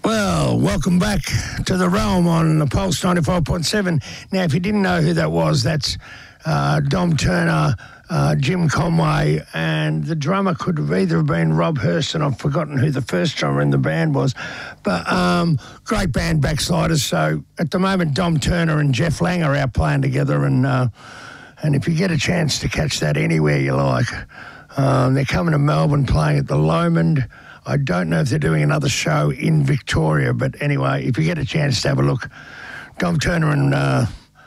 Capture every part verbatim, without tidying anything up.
Well, welcome back to the realm on the Pulse ninety-five point seven. Now, if you didn't know who that was, that's uh, Dom Turner, uh, Jim Conway, and the drummer could have either been Rob Hurston. I've forgotten who the first drummer in the band was. But um, great band, Backsliders. So at the moment, Dom Turner and Jeff Lang are out playing together. And, uh, and if you get a chance to catch that anywhere you like, um, they're coming to Melbourne playing at the Lomond. I don't know if they're doing another show in Victoria, but anyway, if you get a chance to have a look, Dom Turner and uh,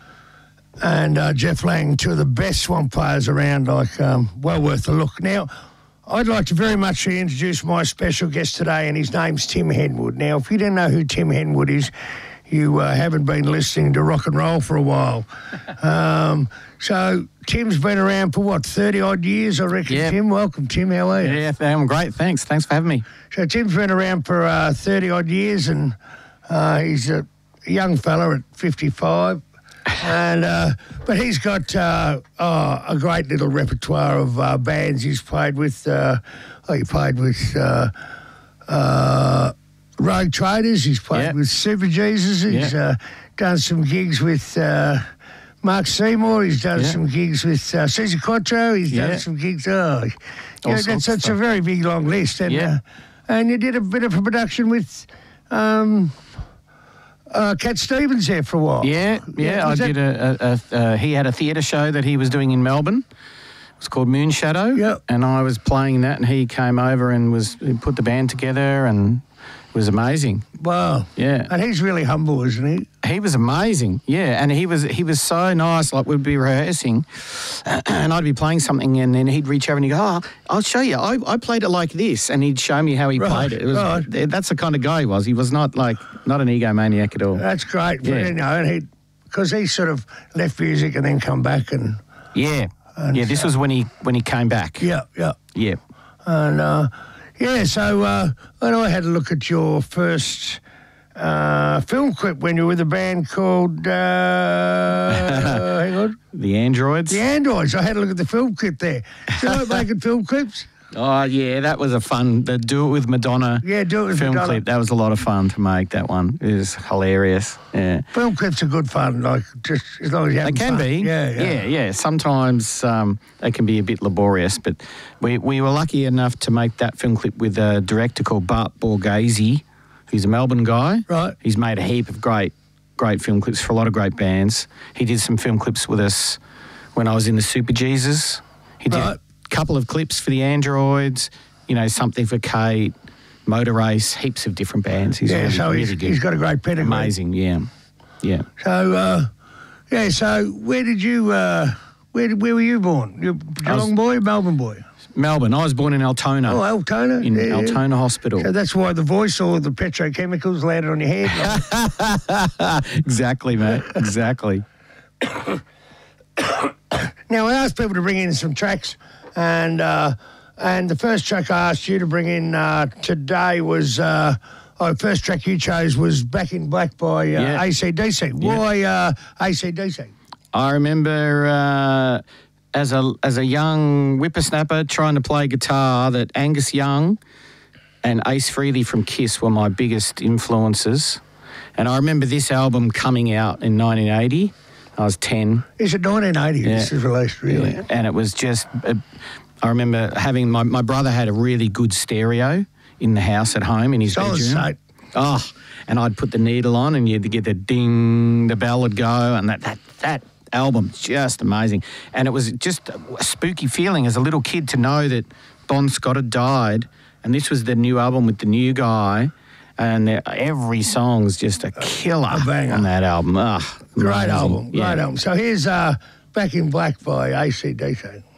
and uh, Jeff Lang, two of the best swamp players around, like um, well worth a look. Now, I'd like to very much introduce my special guest today, and his name's Tim Henwood. Now, if you don't know who Tim Henwood is, you uh, haven't been listening to rock and roll for a while. um, so Tim's been around for, what, thirty-odd years, I reckon, yep. Tim? Welcome, Tim. How are you? Yeah, I'm great. Thanks. Thanks for having me. So Tim's been around for uh, thirty-odd years, and uh, he's a young fella at fifty-five. and uh, But he's got uh, oh, a great little repertoire of uh, bands he's played with. Uh, oh, he played with... Uh, uh, Rogue Traders, he's played yep. with Super Jesus, he's yep. uh, done some gigs with uh, Mark Seymour, he's done yep. some gigs with uh, Cesar Quattro, he's yep. done some gigs, oh, you know, that's, that's a very big, long list. And, yep. uh, and you did a bit of a production with um, uh, Cat Stevens there for a while. Yeah, yeah, yeah I that... did a, a, a uh, he had a theatre show that he was doing in Melbourne. It was called Moon Shadow, yep. and I was playing that, and he came over and was he put the band together, and it was amazing. Wow. Yeah. And he's really humble, isn't he? He was amazing. Yeah. And he was he was so nice. Like, we'd be rehearsing and I'd be playing something, and then he'd reach over and he'd go, oh, I'll show you. I, I played it like this. And he'd show me how he right, played it. It was, right. That's the kind of guy he was. He was not like, not an egomaniac at all. That's great. Yeah. But, you know, and he, because he sort of left music and then come back and... Yeah. And yeah, this so, was when he when he came back. Yeah, yeah. Yeah. And... uh Yeah, so uh, and I had a look at your first uh, film clip when you were with a band called, uh, hang on. The Androids. The Androids. I had a look at the film clip there. Do you like making film clips? Oh, yeah, that was a fun, the Do It With Madonna yeah, do it with film Madonna. clip. That was a lot of fun to make, that one. It was hilarious, yeah. Film clips are good fun, like, just as long as you have They can fun. be. Yeah, yeah. Yeah, yeah. Sometimes um, they can be a bit laborious, but we, we were lucky enough to make that film clip with a director called Bart Borghese, who's a Melbourne guy. Right. He's made a heap of great, great film clips for a lot of great bands. He did some film clips with us when I was in the Super Jesus. He did Right. a couple of clips for the Androids, you know, something for Kate, Motor Race, heaps of different bands. He's yeah, really, so really he's, good. he's got a great pedigree. Amazing, yeah. Yeah. So, uh, yeah, so where did you, uh, where where were you born? You Geelong boy, Melbourne boy? Melbourne. I was born in Altona. Oh, Altona? In yeah, Altona yeah. Hospital. So that's why the voice or the petrochemicals landed on your head? Exactly, mate. Exactly. Now, I asked people to bring in some tracks, and uh, and the first track I asked you to bring in uh, today was, uh, oh, the first track you chose was Back in Black by uh, yeah. A C D C. Why uh, A C D C? I remember uh, as a as a young whippersnapper trying to play guitar that Angus Young and Ace Frehley from Kiss were my biggest influences. And I remember this album coming out in nineteen eighty. I was ten. Is it nineteen eighty yeah. this was released, really? Yeah. And it was just, uh, I remember having, my, my brother had a really good stereo in the house at home in his Solid bedroom. state. Oh, and I'd put the needle on and you'd get the ding, the bell would go, and that, that, that album, just amazing. And it was just a spooky feeling as a little kid to know that Bon Scott had died, and this was the new album with the new guy. And every song's just a killer a banger. on that album. Oh, Great amazing. album, great yeah. album. So here's uh, Back in Black by A C D C.